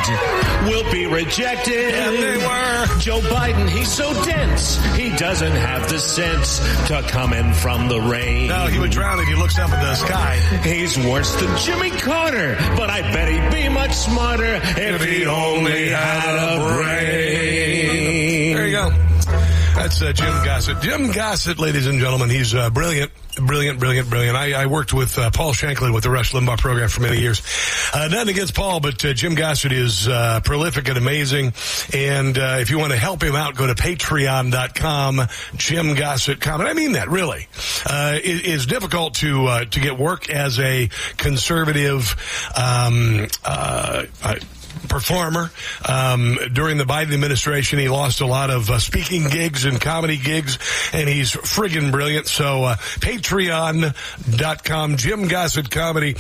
will be rejected. Yeah, they were. Joe Biden, he's so dense, he doesn't have the sense to come in from the rain. No, he would drown if he looks up at the sky. He's worse than Jimmy Carter, but I bet he'd be much smarter if he only had a brain. There you go. That's Jim Gossett. Jim Gossett, ladies and gentlemen, he's brilliant. I worked with Paul Shanklin with the Rush Limbaugh program for many years. Nothing against Paul, but Jim Gossett is prolific and amazing. And if you want to help him out, go to patreon.com, Jim Gossett Comedy. I mean that, really. It is difficult to get work as a conservative performer. During the Biden administration, he lost a lot of speaking gigs and comedy gigs, and he's friggin' brilliant. So patreon.com, Jim Gossett Comedy.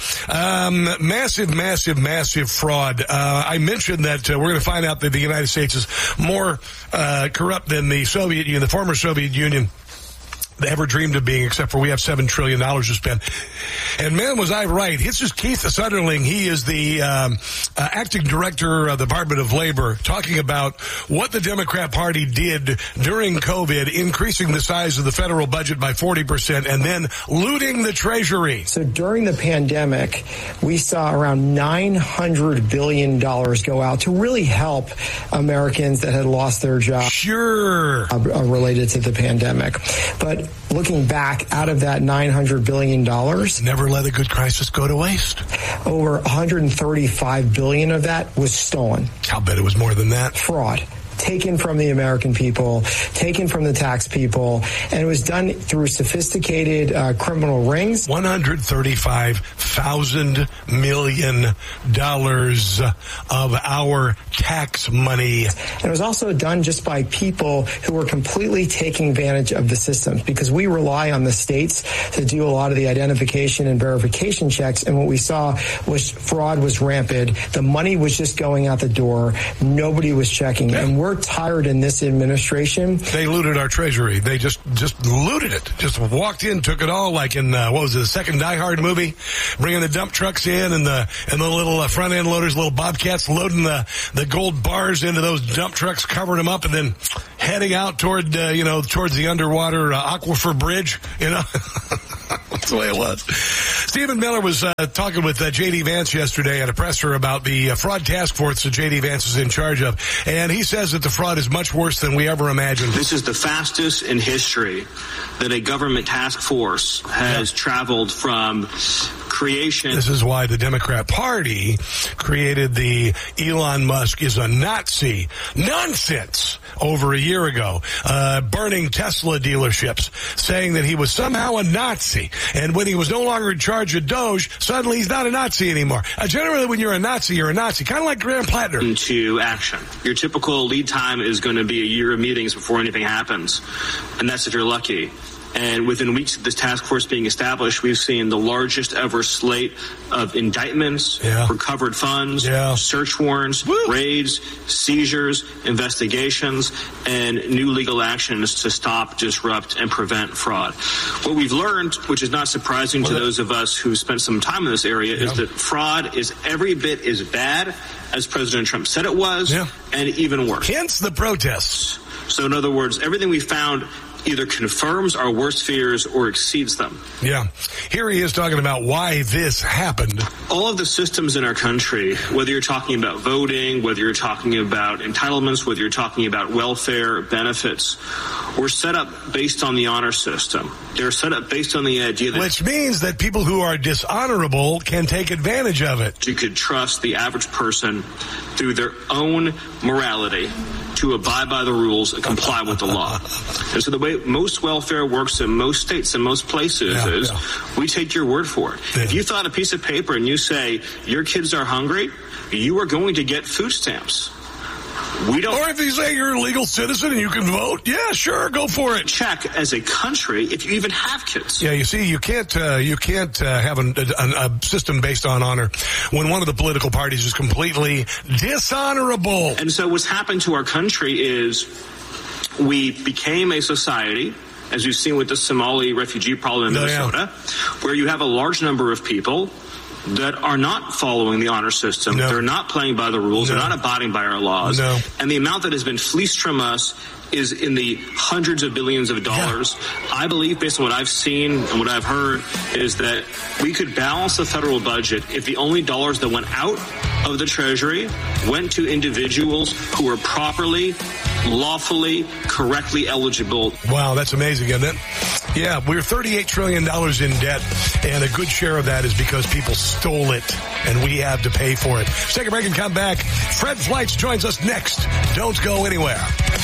Massive fraud. I mentioned that we're going to find out that the United States is more corrupt than the Soviet Union, the former Soviet Union ever dreamed of being, except for we have $7 trillion to spend. And man, was I right. This is Keith Sutherland. He is the acting director of the Department of Labor, talking about what the Democrat Party did during COVID, increasing the size of the federal budget by 40% and then looting the Treasury. So during the pandemic, we saw around $900 billion go out to really help Americans that had lost their jobs. Sure. Related to the pandemic. But looking back, out of that $900 billion, never let a good crisis go to waste. Over $135 billion of that was stolen. I'll bet it was more than that. Fraud. Taken from the American people, taken from the tax people, and it was done through sophisticated criminal rings. $135,000 million of our tax money. And it was also done just by people who were completely taking advantage of the system, because we rely on the states to do a lot of the identification and verification checks, and what we saw was fraud was rampant. The money was just going out the door. Nobody was checking, and we're tired in this administration. They looted our Treasury. They just looted it. Just walked in, took it all, like in what was it, the second Die Hard movie, bringing the dump trucks in and the little front end loaders, little bobcats, loading the gold bars into those dump trucks, covering them up, and then heading out toward towards the underwater aquifer bridge. That's the way it was. Stephen Miller was talking with J.D. Vance yesterday at a presser about the fraud task force that J.D. Vance is in charge of, and he says that the fraud is much worse than we ever imagined. This is the fastest in history that a government task force has traveled from creation. This is why the Democrat Party created the Elon Musk is a Nazi nonsense over a year ago, burning Tesla dealerships, saying that he was somehow a Nazi. And when he was no longer in charge of Doge, suddenly he's not a Nazi anymore. Generally, when you're a Nazi, you're a Nazi. Kind of like Graham Plattner. Into action. Your typical lead time is going to be a year of meetings before anything happens. And that's if you're lucky. And within weeks of this task force being established, we've seen the largest ever slate of indictments, recovered funds, search warrants, raids, seizures, investigations, and new legal actions to stop, disrupt, and prevent fraud. What we've learned, which is not surprising to those of us who spent some time in this area, is that fraud is every bit as bad as President Trump said it was, and even worse. Hence the protests. So in other words, everything we found either confirms our worst fears or exceeds them. Yeah. Here he is talking about why this happened. All of the systems in our country, whether you're talking about voting, whether you're talking about entitlements, whether you're talking about welfare benefits, were set up based on the honor system. They're set up based on the idea that... Which means that people who are dishonorable can take advantage of it. You could trust the average person through their own morality to abide by the rules and comply with the law. And so the way most welfare works in most states and most places is we take your word for it. If you thought a piece of paper and you say your kids are hungry, you are going to get food stamps. We don't. Or if you say you're a legal citizen and you can vote, yeah, sure, go for it. Check as a country if you even have kids. Yeah, you see, you can't have a system based on honor when one of the political parties is completely dishonorable. And so what's happened to our country is we became a society, as you've seen with the Somali refugee problem in Minnesota, where you have a large number of people that are not following the honor system. No. They're not playing by the rules. No. They're not abiding by our laws. No. And the amount that has been fleeced from us is in the hundreds of billions of dollars. Yeah. I believe, based on what I've seen and what I've heard, is that we could balance the federal budget if the only dollars that went out of the Treasury went to individuals who were properly, lawfully, correctly eligible. Wow, that's amazing, isn't it? Yeah, we're $38 trillion in debt, and a good share of that is because people stole it, and we have to pay for it. Let's take a break and come back. Fred Fleitz joins us next. Don't go anywhere.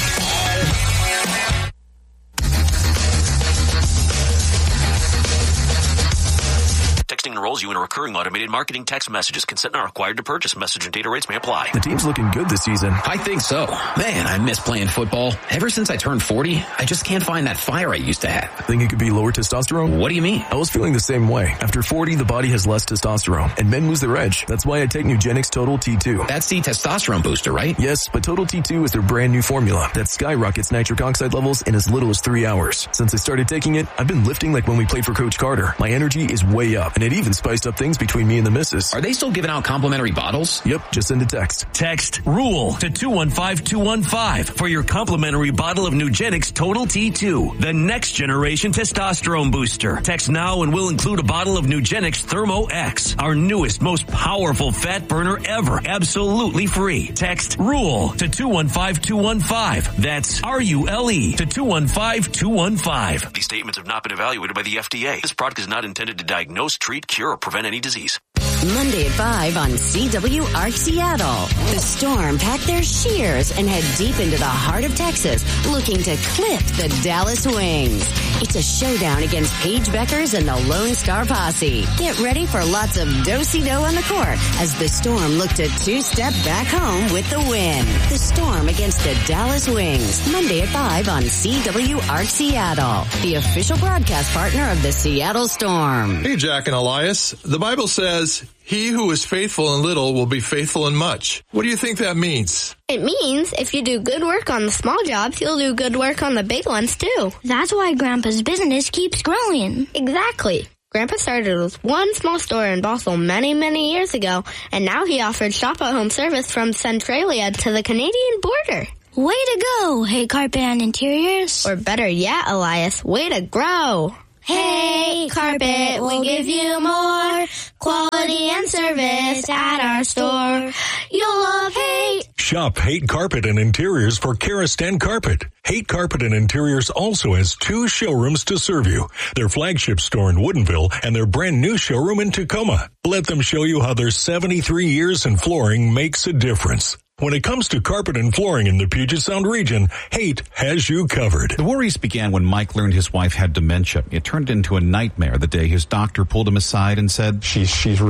Texting enrolls you in a recurring automated marketing text messages. Consent not required to purchase. Message and data rates may apply. The team's looking good this season. I think so. Man, I miss playing football. Ever since I turned 40, I just can't find that fire I used to have. Think it could be lower testosterone? What do you mean? I was feeling the same way. After 40, the body has less testosterone, and men lose their edge. That's why I take Nugenix Total T2. That's the testosterone booster, right? Yes, but Total T2 is their brand new formula that skyrockets nitric oxide levels in as little as 3 hours. Since I started taking it, I've been lifting like when we played for Coach Carter. My energy is way up, and it even spiced up things between me and the missus. Are they still giving out complimentary bottles? Yep, just send a text. Text RULE to 215-215 for your complimentary bottle of Nugenix Total T2, the next generation testosterone booster. Text now and we'll include a bottle of Nugenix Thermo X, our newest, most powerful fat burner ever, absolutely free. Text RULE to 215-215. That's RULE to 215-215. These statements have not been evaluated by the FDA. This product is not intended to diagnose, treat, cure, or prevent any disease. Monday at 5 on CWR Seattle. The Storm packed their shears and head deep into the heart of Texas, looking to clip the Dallas Wings. It's a showdown against Paige Beckers and the Lone Star Posse. Get ready for lots of do-si-do on the court as the Storm look to two-step back home with the win. The Storm against the Dallas Wings. Monday at 5 on CWR Seattle, the official broadcast partner of the Seattle Storm. Hey, Jack and Elias. The Bible says, "He who is faithful in little will be faithful in much." What do you think that means? It means if you do good work on the small jobs, you'll do good work on the big ones too. That's why Grandpa's business keeps growing. Exactly. Grandpa started with one small store in Bothell many, many years ago, and now he offers shop-at-home service from Centralia to the Canadian border. Way to go, Hey Carpet and Interiors. Or better yet, Elias, way to grow. Hey Carpet, we'll give you more quality and service at our store. You'll love Haight. Shop Haight Carpet and Interiors for Karastan Carpet. Haight Carpet and Interiors also has 2 showrooms to serve you. Their flagship store in Woodinville and their brand new showroom in Tacoma. Let them show you how their 73 years in flooring makes a difference. When it comes to carpet and flooring in the Puget Sound region, Haight has you covered. The worries began when Mike learned his wife had dementia. It turned into a nightmare the day his doctor pulled him aside and said, She's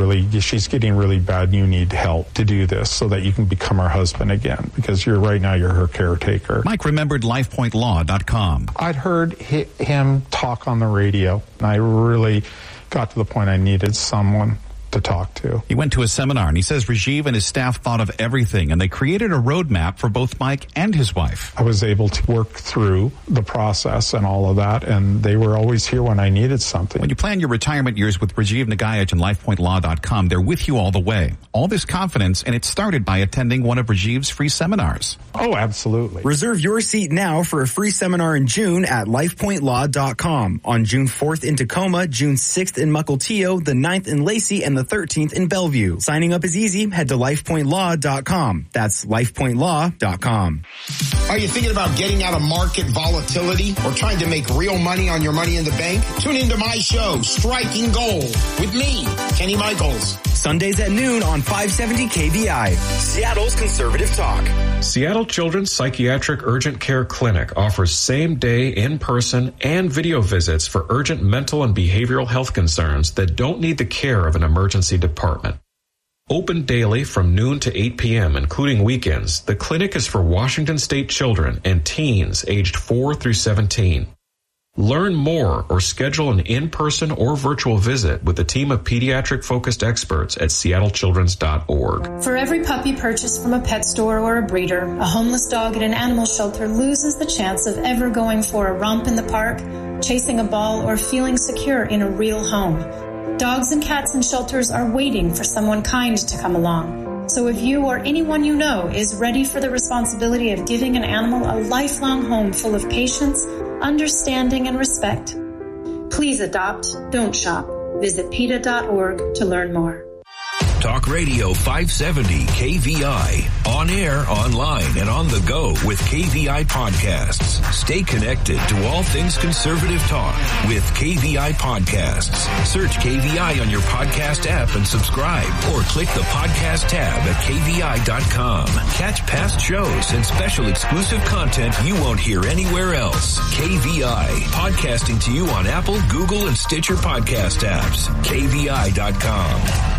getting really bad. You need help to do this so that you can become her husband again, because you're her caretaker. Mike remembered LifePointLaw.com. I'd heard him talk on the radio, and I really got to the point I needed someone to talk to. He went to a seminar, and he says Rajiv and his staff thought of everything, and they created a roadmap for both Mike and his wife. I was able to work through the process and all of that, and they were always here when I needed something. When you plan your retirement years with Rajiv Nagayaj and LifePointLaw.com, they're with you all the way. All this confidence, and it started by attending one of Rajiv's free seminars. Oh, absolutely. Reserve your seat now for a free seminar in June at LifePointLaw.com on June 4th in Tacoma, June 6th in Mukilteo, the 9th in Lacey, and the 13th in Bellevue. Signing up is easy. Head to LifePointLaw.com. That's LifePointLaw.com. Are you thinking about getting out of market volatility or trying to make real money on your money in the bank? Tune into my show, Striking Gold, with me, Kenny Michaels. Sundays at noon on 570 KVI, Seattle's Conservative Talk. Seattle Children's Psychiatric Urgent Care Clinic offers same-day, in-person, and video visits for urgent mental and behavioral health concerns that don't need the care of an emergency department. Open daily from noon to 8 p.m., including weekends, the clinic is for Washington State children and teens aged 4 through 17. Learn more or schedule an in-person or virtual visit with a team of pediatric-focused experts at seattlechildrens.org. For every puppy purchased from a pet store or a breeder, a homeless dog at an animal shelter loses the chance of ever going for a romp in the park, chasing a ball, or feeling secure in a real home. Dogs and cats in shelters are waiting for someone kind to come along. So if you or anyone you know is ready for the responsibility of giving an animal a lifelong home full of patience, understanding, and respect, please adopt, don't shop. Visit PETA.org to learn more. Talk Radio 570 KVI. On air, online, and on the go with KVI Podcasts. Stay connected to all things conservative talk with KVI Podcasts. Search KVI on your podcast app and subscribe, or click the podcast tab at KVI.com. Catch past shows and special exclusive content you won't hear anywhere else. KVI. Podcasting to you on Apple, Google, and Stitcher podcast apps. KVI.com.